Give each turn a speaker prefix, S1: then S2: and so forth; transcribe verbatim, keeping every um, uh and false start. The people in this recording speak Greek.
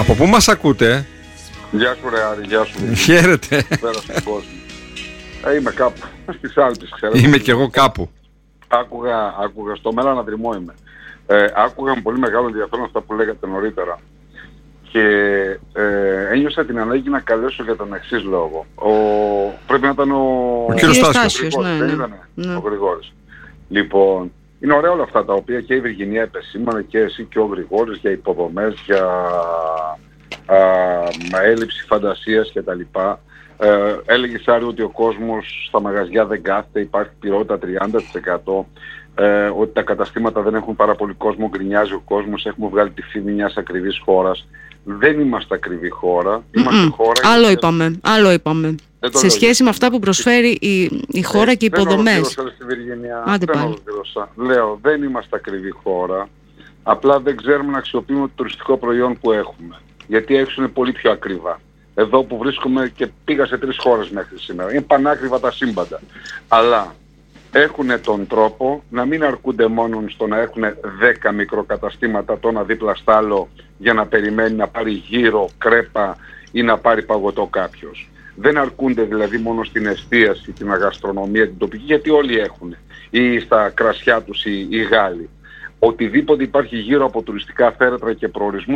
S1: Από πού μας ακούτε?
S2: Γεια σου ρε Άρη, γεια σου.
S1: Χαίρετε.
S2: Πέρασε τον κόσμο. Ε, είμαι κάπου στις Άλπεις, ξέρω.
S1: Είμαι κι εγώ κάπου.
S2: Άκουγα, άκουγα στο μέλλον αδρυμό είμαι. Ε, άκουγα με πολύ μεγάλο ενδιαφέρον αυτά που λέγατε νωρίτερα. Και ε, ένιωσα την ανάγκη να καλέσω για τον εξής λόγο. Ο, πρέπει να ήταν ο,
S1: ο κύριος Στάσιος,
S2: ναι, δεν
S1: ναι,
S2: ήτανε,
S1: ναι.
S2: ο Γρηγόρης. Λοιπόν, είναι ωραία όλα αυτά τα οποία και η Βυργινία επεσήμανε και εσύ και ο Γρηγόρης για υποδομές, για α, έλλειψη φαντασίας κτλ. Ε, έλεγε Σάρη ότι ο κόσμος στα μαγαζιά δεν κάθεται, υπάρχει πυρότητα τριάντα τοις εκατό, ε, ότι τα καταστήματα δεν έχουν πάρα πολύ κόσμο, γκρινιάζει ο κόσμος, έχουμε βγάλει τη φήμη μιας ακριβής χώρας. Δεν είμαστε ακριβή χώρα, είμαστε
S3: Mm-mm.
S2: χώρα...
S3: Άλλο
S2: και...
S3: είπαμε, άλλο είπαμε. Σε σχέση με αυτά που προσφέρει η, η χώρα ε, και οι υποδομές.
S2: Δεν στη Βυργινία, Άντε δεν ολοκλήρωσα. Λέω, δεν είμαστε ακριβή χώρα, απλά δεν ξέρουμε να αξιοποιούμε το τουριστικό προϊόν που έχουμε. Γιατί έξω είναι πολύ πιο ακριβά. Εδώ που βρίσκομαι και πήγα σε τρεις χώρες μέχρι σήμερα. Είναι πανάκριβα τα σύμπαντα. Αλλά έχουν τον τρόπο να μην αρκούνται μόνο στο να έχουν δέκα μικροκαταστήματα το ένα δίπλα στ' άλλο για να περιμένει να πάρει γύρο, κρέπα ή να πάρει παγωτό κάποιος. Δεν αρκούνται δηλαδή μόνο στην εστίαση, την αγαστρονομία, την τοπική, γιατί όλοι έχουν. Ή στα κρασιά τους οι, οι Γάλλοι. Οτιδήποτε υπάρχει γύρω από τουριστικά θέρετρα και προορισμούς